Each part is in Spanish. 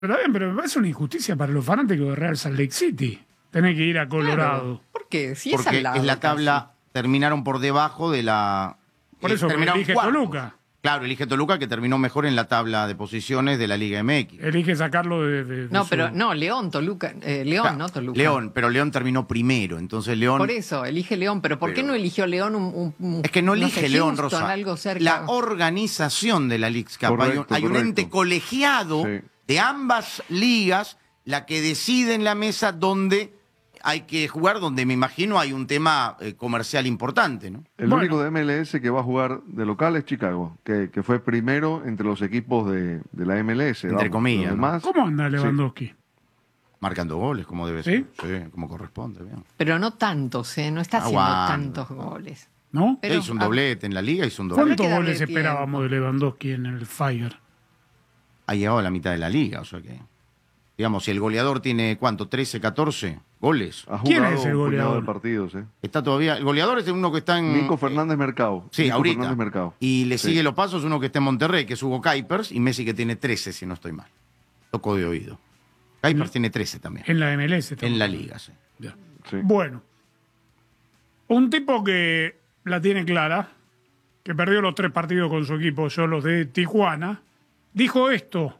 Pero bien, pero me parece una injusticia para los fanáticos de Real Salt Lake City. Tener que ir a Colorado. Claro. ¿Por qué? Si Porque es al lado, es la tabla, casi. terminaron por debajo de la... Por eso terminaron elige cuartos. Toluca. Claro, elige Toluca, que terminó mejor en la tabla de posiciones de la Liga MX. Elige sacarlo de No, su- pero no, León, Toluca. León, Claro, no Toluca. León, pero León terminó primero, entonces León... Por eso, elige León. Pero ¿por qué Pero- no eligió León un Es que no elige sé, León, Houston, Rosa. algo cerca? La organización de la Leagues Cup. Correcto, Hay un correcto. ente colegiado Sí. de ambas ligas, la que decide en la mesa dónde hay que jugar, donde me imagino hay un tema comercial importante, ¿no? El Bueno. único de MLS que va a jugar de local es Chicago, que fue primero entre los equipos de la MLS. Entre comillas, Los ¿no? demás, ¿Cómo anda Lewandowski? Marcando goles, como debe ¿Sí? ser. Sí, como corresponde. Bien. Pero no tantos, ¿eh? No está haciendo Aguanta. tantos goles. ¿No? Pero- Hizo un doblete en la liga, hizo un doblete. ¿Cuántos que darle goles tiempo. esperábamos de Lewandowski en el Fire? Ha llegado a la mitad de la liga, o sea que... Digamos, si el goleador tiene, ¿cuánto? 13, 14 goles. ha ¿Quién jugado es el un puñado goleador? de partidos. Está todavía... El goleador es uno que está en... Nico Fernández Mercado. Sí, Nico ahorita. Fernández Mercado. Y le Sí. sigue los pasos uno que está en Monterrey, que es Hugo Kuipers, y Messi que tiene 13, si no estoy mal. Toco de oído. Kuipers tiene 13 también. En la MLS. En la liga, sí. Ya. Sí. Bueno. Un tipo que la tiene clara, que perdió los 3 partidos con su equipo, yo los de Tijuana, dijo esto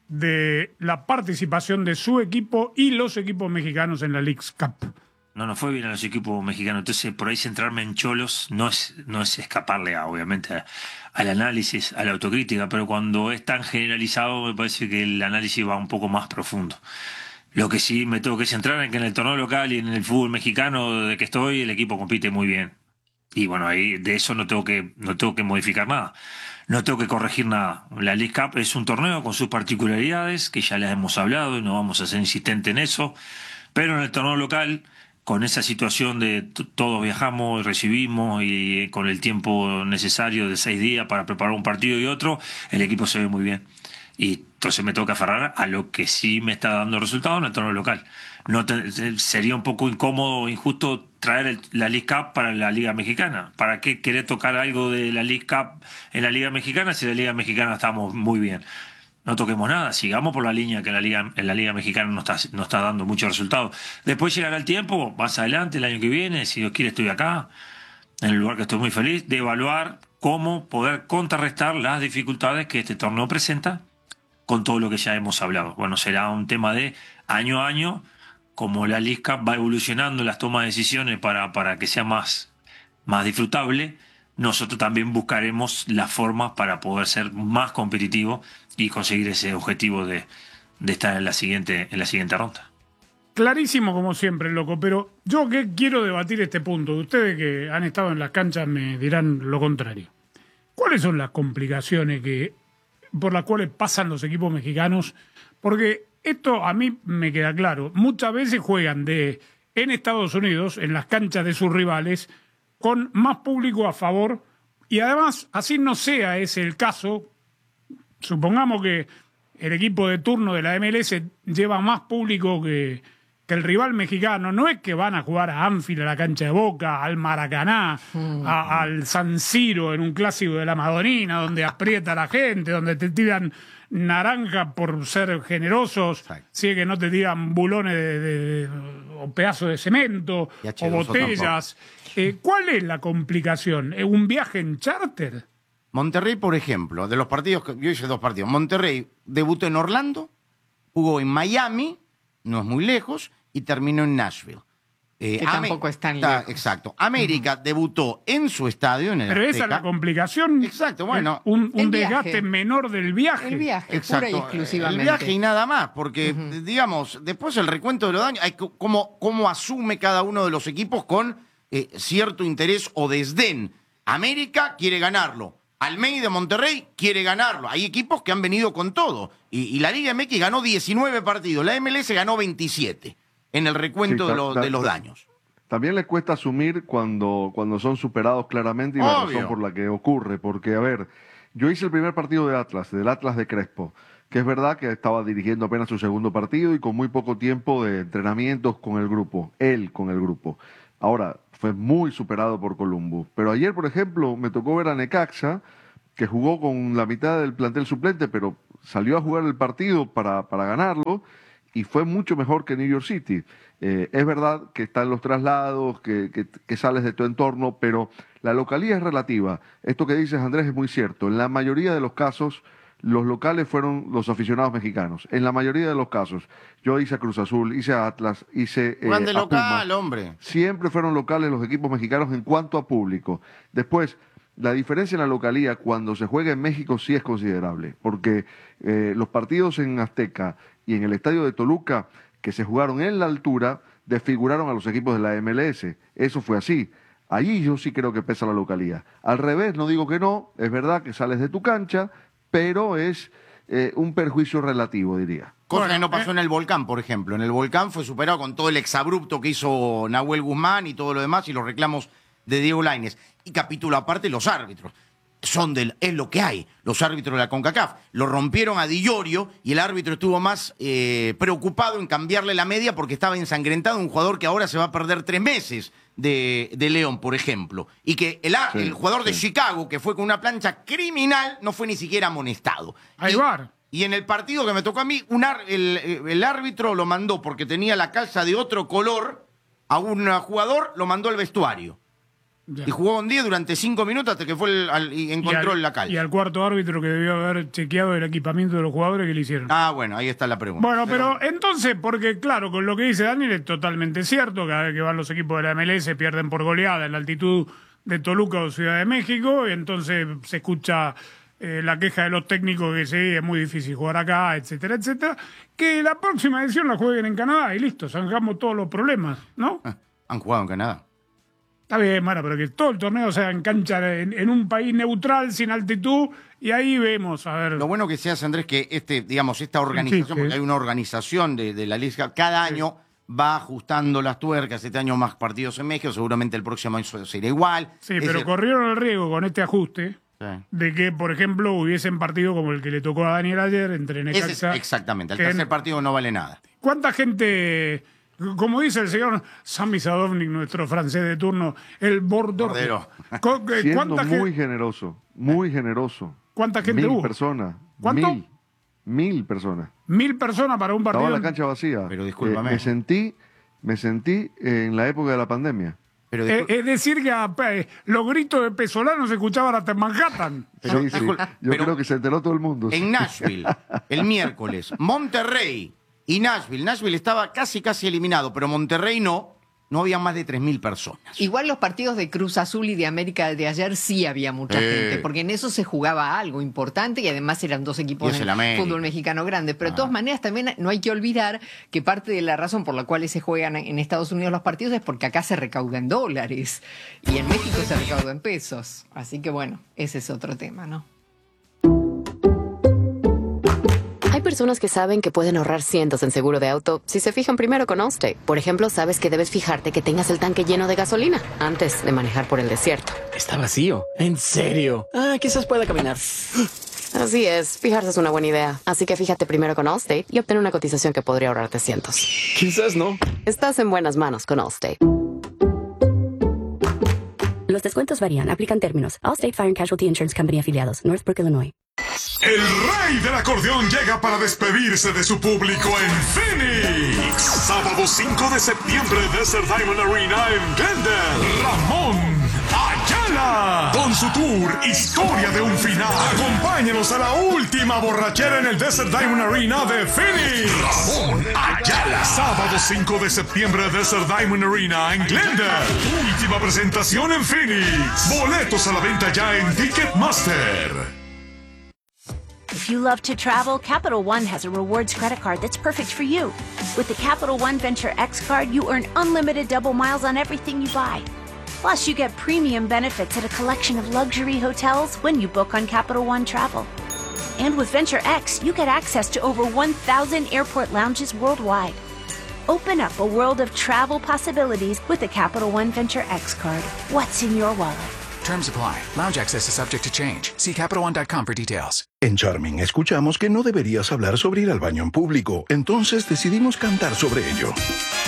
de la participación de su equipo y los equipos mexicanos en la Leagues Cup. No nos fue bien a los equipos mexicanos. Entonces, por ahí centrarme en cholos no es escaparle, obviamente, al análisis, a la autocrítica, pero cuando es tan generalizado, me parece que el análisis va un poco más profundo. Lo que sí me tengo que centrar en que en el torneo local y en el fútbol mexicano de que estoy, el equipo compite muy bien. Y bueno, ahí de eso no tengo que modificar nada. No tengo que corregir nada. La League Cup es un torneo con sus particularidades, que ya les hemos hablado y no vamos a ser insistentes en eso. Pero en el torneo local, con esa situación de todos viajamos y recibimos y con el tiempo necesario de 6 días para preparar un partido y otro, el equipo se ve muy bien. Y entonces me tengo que aferrar a lo que sí me está dando resultado en el torneo local. Sería un poco incómodo o injusto traer la League Cup para la Liga Mexicana. ¿Para qué querer tocar algo de la League Cup en la Liga Mexicana si en la Liga Mexicana estamos muy bien? No toquemos nada, sigamos por la línea que en la Liga Mexicana no está dando muchos resultados. Después llegará el tiempo, más adelante, el año que viene, si Dios quiere estoy acá, en el lugar que estoy muy feliz, de evaluar cómo poder contrarrestar las dificultades que este torneo presenta con todo lo que ya hemos hablado. Bueno, será un tema de año a año, como la League Cup va evolucionando en las tomas de decisiones para que sea más disfrutable, nosotros también buscaremos las formas para poder ser más competitivos y conseguir ese objetivo de estar en la siguiente ronda. Clarísimo como siempre, loco, pero yo que quiero debatir este punto. Ustedes que han estado en las canchas me dirán lo contrario. ¿Cuáles son las complicaciones por las cuales pasan los equipos mexicanos? Porque esto a mí me queda claro. Muchas veces juegan en Estados Unidos, en las canchas de sus rivales, con más público a favor, y además, así no sea ese el caso, supongamos que el equipo de turno de la MLS lleva más público que el rival mexicano. No es que van a jugar a Anfield, a la cancha de Boca, al Maracaná, al San Siro en un clásico de la Madonina, donde aprieta a la gente, donde te tiran naranja por ser generosos, Exacto. si es que no te tiran bulones o pedazos de cemento Y o H2O botellas. ¿Cuál es la complicación? ¿Un viaje en charter? Monterrey, por ejemplo, de los partidos que yo hice 2 partidos. Monterrey debutó en Orlando, jugó en Miami, no es muy lejos, y terminó en Nashville. Que tampoco es tan lejos. Exacto. América debutó en su estadio, en el Pero esa es Azteca. la complicación. Exacto, bueno. Un El desgaste viaje. menor del viaje. El viaje, Exacto, pura y exclusivamente. el viaje y nada más, porque, digamos, después el recuento de los daños, hay cómo asume cada uno de los equipos con cierto interés o desdén. América quiere ganarlo. Almeida Monterrey quiere ganarlo. Hay equipos que han venido con todo. Y la Liga MX ganó 19 partidos. La MLS ganó 27 en el recuento Sí, de los daños. También les cuesta asumir cuando son superados claramente y la Obvio. razón por la que ocurre. Porque, a ver, yo hice el primer partido de Atlas, del Atlas de Crespo, que es verdad que estaba dirigiendo apenas su segundo partido y con muy poco tiempo de entrenamientos con el grupo, él con el grupo. Ahora, fue muy superado por Columbus. Pero ayer, por ejemplo, me tocó ver a Necaxa, que jugó con la mitad del plantel suplente, pero salió a jugar el partido para ganarlo y fue mucho mejor que New York City. Es verdad que están los traslados, que sales de tu entorno, pero la localía es relativa. Esto que dices, Andrés, es muy cierto. En la mayoría de los casos, los locales fueron los aficionados mexicanos. En la mayoría de los casos. Yo hice a Cruz Azul, hice a Atlas, hice Juan de a local, Puma. hombre. Siempre fueron locales los equipos mexicanos en cuanto a público. Después, la diferencia en la localía cuando se juega en México sí es considerable, porque los partidos en Azteca y en el estadio de Toluca, que se jugaron en la altura, desfiguraron a los equipos de la MLS. Eso fue así. Allí yo sí creo que pesa la localía. Al revés, no digo que no, es verdad que sales de tu cancha, pero es un perjuicio relativo, diría. Cosa que no pasó en el Volcán, por ejemplo. En el Volcán fue superado con todo el exabrupto que hizo Nahuel Guzmán y todo lo demás y los reclamos de Diego Lainez. Y capítulo aparte, los árbitros. Es lo que hay, los árbitros de la CONCACAF. Lo rompieron a Di Iorio y el árbitro estuvo más preocupado en cambiarle la media porque estaba ensangrentado un jugador que ahora se va a perder 3 meses de León, por ejemplo. Y que el jugador de Chicago, que fue con una plancha criminal, no fue ni siquiera amonestado. Y en el partido que me tocó a mí, el árbitro lo mandó porque tenía la calza de otro color a un jugador, lo mandó al vestuario. Ya. Y jugó un día durante 5 minutos hasta que fue y encontró la cal. Y al cuarto árbitro que debió haber chequeado el equipamiento de los jugadores que le hicieron. Ah, bueno, ahí está la pregunta. Bueno, pero entonces, porque claro, con lo que dice Daniel es totalmente cierto, cada vez que van los equipos de la MLS pierden por goleada en la altitud de Toluca o Ciudad de México, y entonces se escucha la queja de los técnicos que sí, es muy difícil jugar acá, etcétera, etcétera. Que la próxima edición la jueguen en Canadá y listo, zanjamos todos los problemas, ¿no? Han jugado en Canadá. Está bien, Mara, pero que todo el torneo sea en cancha en un país neutral, sin altitud, y ahí vemos, a ver. Lo bueno que se hace, Andrés, que esta organización, porque hay una organización de la Liga, cada año va ajustando las tuercas. Este año más partidos en México, seguramente el próximo año será igual. Sí, pero corrieron el riesgo con este ajuste de que, por ejemplo, hubiesen partido como el que le tocó a Daniel ayer entre Necaxa. Exactamente, el tercer partido no vale nada. ¿Cuánta gente... Como dice el señor Sami Sadovnik, nuestro francés de turno, el bordero. Siendo muy generoso, muy generoso. ¿Cuánta gente hubo? 1000 personas. ¿Cuánto? 1000 personas. 1000 personas para un partido. Estaba la cancha vacía. Pero discúlpame. Me sentí en la época de la pandemia. Pero es decir que los gritos de Pesolano se escuchaban hasta en Manhattan. Sí. Yo creo que se enteró todo el mundo. En Nashville, el miércoles, Monterrey y Nashville estaba casi eliminado, pero Monterrey no había más de 3.000 personas. Igual los partidos de Cruz Azul y de América de ayer sí había mucha gente, porque en eso se jugaba algo importante y además eran 2 equipos del fútbol mexicano grandes. Pero de todas maneras también no hay que olvidar que parte de la razón por la cual se juegan en Estados Unidos los partidos es porque acá se recauda en dólares y en México se recauda en pesos. Así que bueno, ese es otro tema, ¿no? Hay personas que saben que pueden ahorrar cientos en seguro de auto si se fijan primero con Allstate. Por ejemplo, sabes que debes fijarte que tengas el tanque lleno de gasolina antes de manejar por el desierto. Está vacío. ¿En serio? Quizás pueda caminar. Así es, fijarse es una buena idea. Así que fíjate primero con Allstate y obtén una cotización que podría ahorrarte cientos. Quizás no. Estás en buenas manos con Allstate. Los descuentos varían. Aplican términos. Allstate Fire and Casualty Insurance Company afiliados. Northbrook, Illinois. El rey del acordeón llega para despedirse de su público en Phoenix. Sábado 5 de septiembre, Desert Diamond Arena en Glendale. Ramón Ayala. Con su tour Historia de un Final. Acompáñenos a la última borrachera en el Desert Diamond Arena de Phoenix. Ramón Ayala. Sábado 5 de septiembre, Desert Diamond Arena en Glendale. Última presentación en Phoenix. Boletos a la venta ya en Ticketmaster. If you love to travel, Capital One has a rewards credit card that's perfect for you. With the Capital One Venture X card, you earn unlimited double miles on everything you buy. Plus, you get premium benefits at a collection of luxury hotels when you book on Capital One Travel. And with Venture X, you get access to over 1,000 airport lounges worldwide. Open up a world of travel possibilities with the Capital One Venture X card. What's in your wallet? Terms apply. Lounge access is subject to change. See CapitalOne.com for details. En Charming escuchamos que no deberías hablar sobre ir al baño en público. Entonces decidimos cantar sobre ello.